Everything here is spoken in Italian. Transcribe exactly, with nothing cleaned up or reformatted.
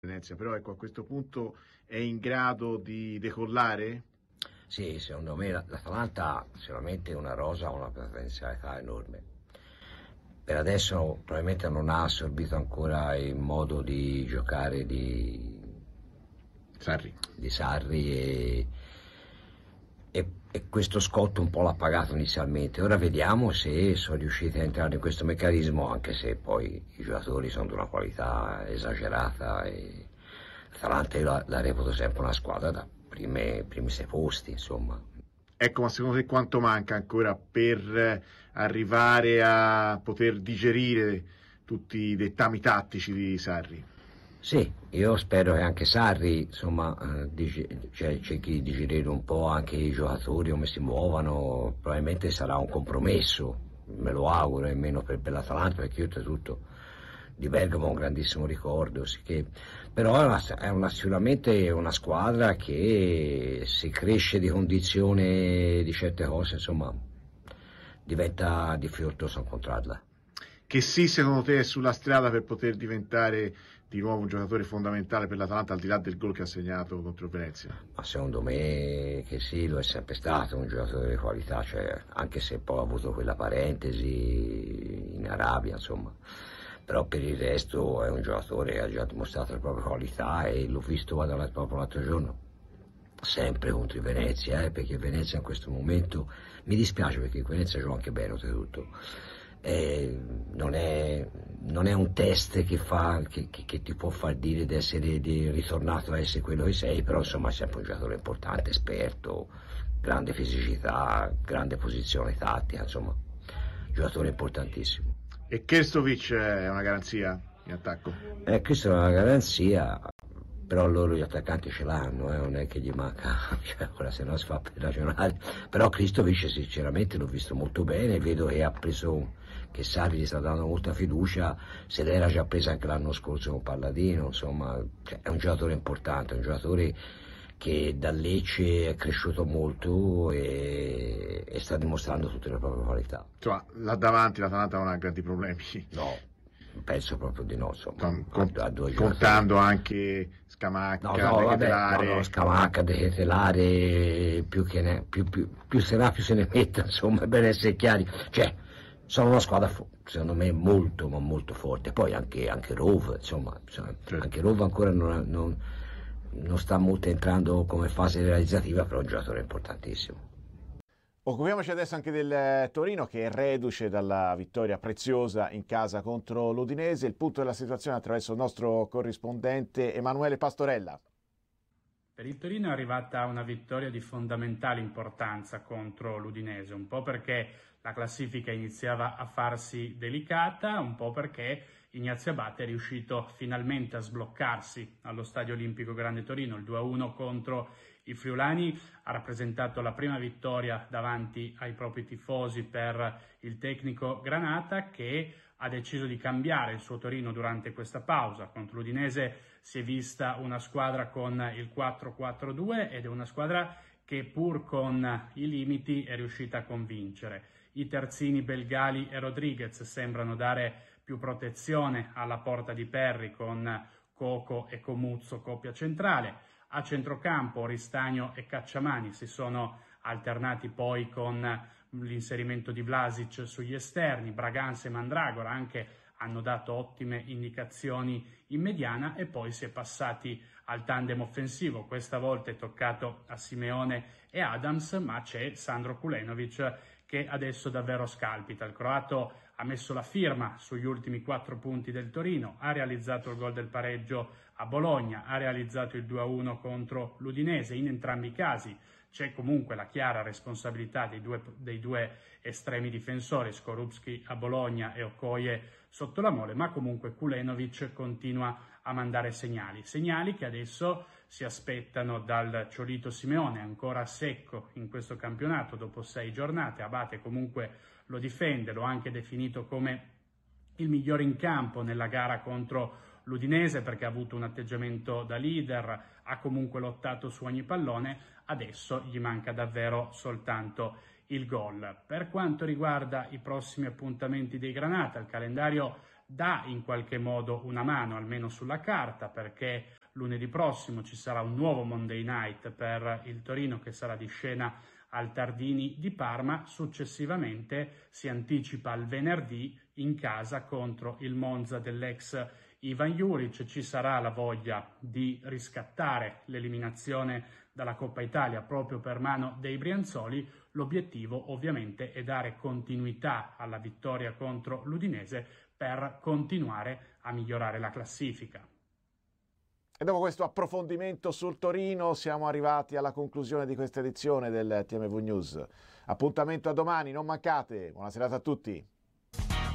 Venezia, però ecco, a questo punto è in grado di decollare? Sì, secondo me l'Atalanta ha sicuramente una rosa, una potenzialità enorme. Per adesso probabilmente non ha assorbito ancora il modo di giocare di Sarri. di Sarri e, e, e questo scotto un po' l'ha pagato inizialmente. Ora vediamo se sono riusciti a entrare in questo meccanismo, anche se poi i giocatori sono di una qualità esagerata e l'Atalanta io la, la reputo sempre una squadra da prime, primi sei posti, insomma. Ecco, ma secondo te quanto manca ancora per arrivare a poter digerire tutti i dettami tattici di Sarri? Sì, io spero che anche Sarri, insomma, eh, dig- cioè, cerchi di digerire un po' anche i giocatori, come si muovono, probabilmente sarà un compromesso, me lo auguro, nemmeno per, per l'Atalanta, perché io oltretutto di Bergamo ho un grandissimo ricordo, sì che, però è, una, è una, sicuramente una squadra che se cresce di condizione di certe cose, insomma, diventa difficoltoso incontrarla. Che sì, secondo te è sulla strada per poter diventare di nuovo un giocatore fondamentale per l'Atalanta, al di là del gol che ha segnato contro il Venezia? Ma secondo me che sì, lo è sempre stato un giocatore di qualità, cioè, anche se poi ha avuto quella parentesi in Arabia, insomma, però per il resto è un giocatore che ha già dimostrato le proprie qualità e l'ho visto vado proprio l'altro giorno, sempre contro il Venezia, eh, perché il Venezia in questo momento, mi dispiace perché il Venezia gioca anche bene oltretutto. Eh, non, è, non è un test che, fa, che, che, che ti può far dire di essere di, ritornato a essere quello che sei, però insomma è sempre un giocatore importante, esperto, grande fisicità, grande posizione tattica, insomma, giocatore importantissimo. E Krstovic è una garanzia in attacco? Eh, questa è una garanzia, però loro gli attaccanti ce l'hanno, eh, non è che gli manca, cioè, ora se no si fa per ragionare, però Krstovic sinceramente l'ho visto molto bene, vedo che ha preso, che Sarri gli sta dando molta fiducia, se l'era già presa anche l'anno scorso con Palladino, insomma, cioè, è un giocatore importante, è un giocatore che da Lecce è cresciuto molto e, e sta dimostrando tutte le proprie qualità. Insomma, là davanti l'Atalanta non ha grandi problemi. No, penso proprio di no, insomma, Con, con, a, a due contando giocatori. anche Scamacca, No, no, vabbè, Ketelare. no, no, Scamacca, De Ketelare, più, che ne, più, più, più se ne ha più se ne metta, insomma, è bene essere chiari. Cioè, sono una squadra, secondo me, molto, ma molto forte. Poi anche, anche Rove, insomma, certo. Anche Rove ancora non, non, non sta molto entrando come fase realizzativa, però è un giocatore importantissimo. Occupiamoci adesso anche del Torino, che è reduce dalla vittoria preziosa in casa contro l'Udinese. Il punto della situazione attraverso il nostro corrispondente Emanuele Pastorella. Per il Torino è arrivata una vittoria di fondamentale importanza contro l'Udinese, un po' perché la classifica iniziava a farsi delicata, un po' perché Ignazio Abate è riuscito finalmente a sbloccarsi allo Stadio Olimpico Grande Torino. Il due a uno contro i friulani ha rappresentato la prima vittoria davanti ai propri tifosi per il tecnico Granata, che ha deciso di cambiare il suo Torino durante questa pausa. Contro l'Udinese si è vista una squadra con il quattro quattro due ed è una squadra che pur con i limiti è riuscita a convincere. I terzini Belgali e Rodriguez sembrano dare più protezione alla porta di Perri, con Coco e Comuzzo coppia centrale. A centrocampo Ristagno e Cacciamani si sono alternati poi con l'inserimento di Vlasic sugli esterni. Braganza e Mandragora anche hanno dato ottime indicazioni in mediana e poi si è passati al tandem offensivo. Questa volta è toccato a Simeone e Adams, ma c'è Sandro Kulenovic che adesso davvero scalpita. Il croato ha messo la firma sugli ultimi quattro punti del Torino, ha realizzato il gol del pareggio a Bologna, ha realizzato il due a uno contro l'Udinese. In entrambi i casi c'è comunque la chiara responsabilità dei due, dei due estremi difensori, Skorupski a Bologna e Okoye sotto la mole, ma comunque Kulenovic continua a mandare segnali, segnali che adesso si aspettano dal Ciolito Simeone, ancora secco in questo campionato dopo sei giornate. Abate comunque lo difende, lo ha anche definito come il migliore in campo nella gara contro l'Udinese, perché ha avuto un atteggiamento da leader, ha comunque lottato su ogni pallone, adesso gli manca davvero soltanto il gol. Per quanto riguarda i prossimi appuntamenti dei Granata, il calendario dà in qualche modo una mano, almeno sulla carta, perché lunedì prossimo ci sarà un nuovo Monday Night per il Torino che sarà di scena al Tardini di Parma. Successivamente si anticipa al venerdì in casa contro il Monza dell'ex Ivan Juric. Ci sarà la voglia di riscattare l'eliminazione dalla Coppa Italia proprio per mano dei Brianzoli. L'obiettivo ovviamente è dare continuità alla vittoria contro l'Udinese per continuare a migliorare la classifica. E dopo questo approfondimento sul Torino siamo arrivati alla conclusione di questa edizione del T M V News. Appuntamento a domani, non mancate. Buona serata a tutti.